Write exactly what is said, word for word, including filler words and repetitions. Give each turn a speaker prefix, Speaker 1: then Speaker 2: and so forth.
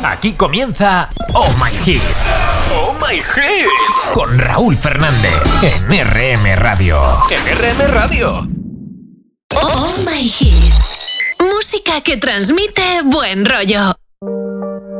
Speaker 1: Aquí comienza Oh My Hits.
Speaker 2: Oh My Hits.
Speaker 1: Con Raúl Fernández en R M Radio.
Speaker 2: En R M Radio.
Speaker 3: Oh My Hits. Música que transmite buen rollo.